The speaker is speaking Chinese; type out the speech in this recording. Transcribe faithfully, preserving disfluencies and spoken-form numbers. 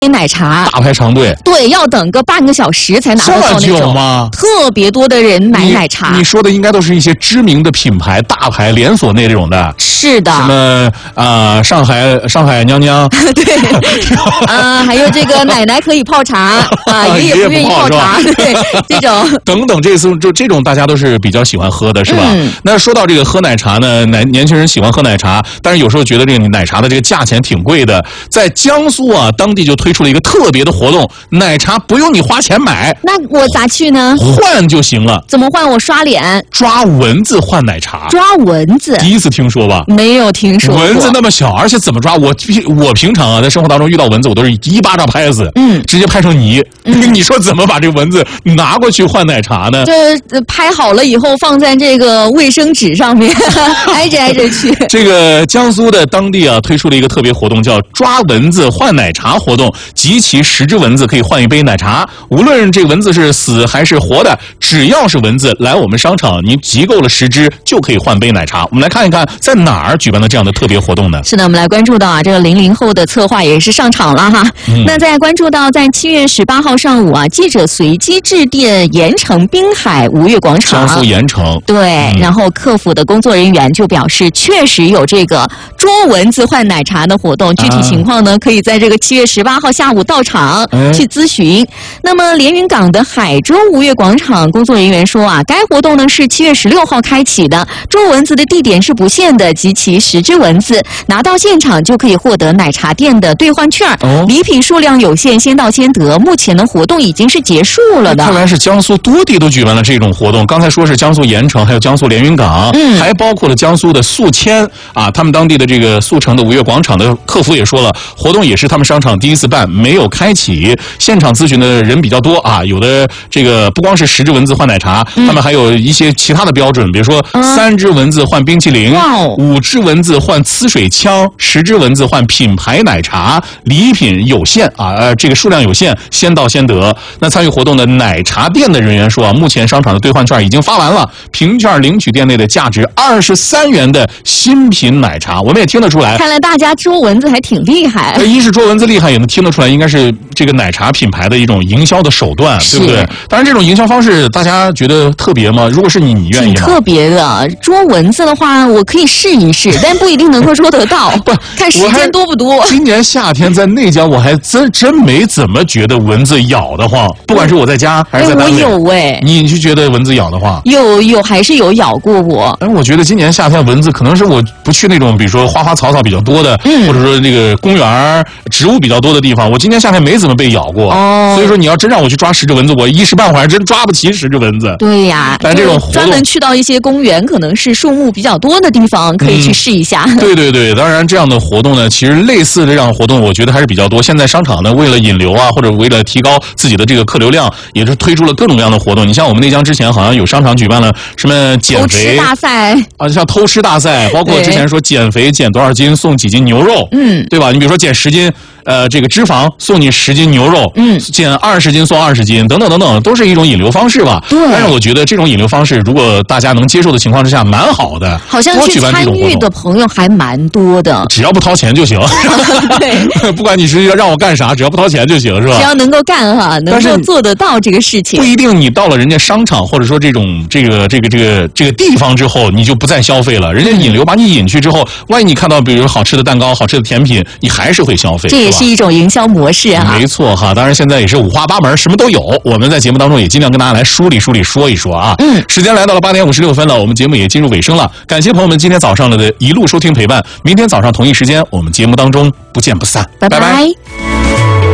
奶茶， 大排长队。 对，要等个半个小时才拿得到那种。 这么久吗？ 特别多的人买奶茶。 你, 你说的应该都是一些知名的品牌、大牌连锁那种的。 是的。 什么啊、呃，上海上海娘娘。 对。啊、呃，还有这个奶奶可以泡茶啊，爷爷不愿意泡茶，对，这种等等，这次就这种大家都是比较喜欢喝的，是吧？嗯、那说到这个喝奶茶呢，奶年轻人喜欢喝奶茶，但是有时候觉得这个奶茶的这个价钱挺贵的。在江苏啊，当地就推出了一个特别的活动，奶茶不用你花钱买， 那我咋去呢？ 换就行了。 怎么换？我刷脸， 抓蚊子换奶茶。 抓蚊子， 第一次听说吧？ 没有听说过。 蚊子那么小，而且怎么抓？我我平常啊，在生活当中遇到蚊子，我都是一巴掌拍死，嗯，直接拍成泥。嗯、你说怎么把这蚊子拿过去换奶茶呢？ 这拍好了以后放在这个卫生纸上面，挨着挨着去。 这个江苏的当地啊，推出了一个特别活动，叫抓蚊子换奶茶活动，集齐十只蚊子可以换一杯奶茶，无论这个蚊子是死还是活的，只要是蚊子来我们商场，你集够了十只就可以换杯奶茶。我们来看一看在哪儿举办的这样的特别活动呢？ 是的，我们来关注到啊，这个零零后的策划也是上场了哈。嗯、那在关注到在七月十八号上午啊，记者随机致电盐城滨海吴越广场， 江苏盐城。 对，嗯、然后客服的工作人员就表示，确实有这个捉蚊子换奶茶的活动，具体情况呢，可以在这个七月十八号下午到场去咨询。那么连云港的海州吴越广场工作人员说啊，该活动呢是七月十六号开启的，捉蚊子的地点是不限的，集齐十只蚊子，拿到现场就可以获得奶茶店的兑换券，哦、礼品数量有限，先到先得。目前的活动已经是结束了的。 看来是江苏多地都举办了这种活动。刚才说是江苏盐城，还有江苏连云港，嗯、还包括了江苏的宿迁啊，他们当地的这个宿城的吴越广场的客服也说了，活动也是他们商场第一次办，没有开启，现场咨询的人比较多啊。有的这个不光是十只蚊子换奶茶，嗯、他们还有一些其他的标准，比如说三只蚊子换冰淇淋，嗯、五只蚊子换呲水枪，十只蚊子换品牌奶茶，礼品有限啊，呃，这个数量有限，先到先得。那参与活动的奶茶店的人员说啊，目前商场的兑换券已经发完了，凭券领取店内的价值二十三元的新品奶茶。我们也听得出来， 看来大家捉蚊子还挺厉害。 一是捉蚊子厉害，也能听得出来，应该是这个奶茶品牌的一种营销的手段，对不对？当然，这种营销方式大家觉得特别吗？如果是你，你愿意吗？ 挺特别的。捉蚊子的话，我可以试一试，但不一定能够捉得到。不，看时间多不多。 今年夏天在内江，我还真真没怎么觉得蚊子咬得慌。不管是我在家还是在单位， 哎、我有哎， 你就觉得蚊子咬得慌？ 有有，还是有咬过我。 哎，我觉得今年夏天蚊子可能是我不去那种，比如说花花草草比较多的，嗯、或者说那个公园植物比较多的地方，我今年夏天没怎么被咬过。哦，所以说你要真让我去抓十只蚊子，我一时半会儿真抓不齐十只蚊子。 对呀， 但这种活动专门去到一些公园，可能是树木比较多的地方，可以去试一下。 嗯、对对对，当然这样的活动呢，其实类似的这样的活动，我觉得还是比较多。现在商场呢，为了引流啊，或者为了提高自己的这个客流量，也是推出了各种各样的活动。你像我们内江之前好像有商场举办了什么减肥大赛啊，像偷吃大赛，包括之前说减肥减多少斤送几斤牛肉，嗯，对吧？你比如说减十斤。呃，这个脂肪送你十斤牛肉，嗯，减二十斤送二十斤，等等等等，都是一种引流方式吧。对。但是我觉得这种引流方式，如果大家能接受的情况之下，蛮好的。 好像去参与的朋友还蛮多的。 只要不掏钱就行。对。不管你是要让我干啥，只要不掏钱就行，是吧？ 只要能够干哈，能够做得到这个事情。 不一定你到了人家商场或者说这种这个这个这个这个地方之后，你就不再消费了。人家引流把你引去之后，万一你看到比如好吃的蛋糕、好吃的甜品，你还是会消费。 这也是一种营销模式啊， 没错哈，当然现在也是五花八门，什么都有。我们在节目当中也尽量跟大家来梳理梳理，说一说啊。嗯，时间来到了八点五十六分了，我们节目也进入尾声了。感谢朋友们今天早上的一路收听陪伴，明天早上同一时间，我们节目当中不见不散， 拜拜。拜拜。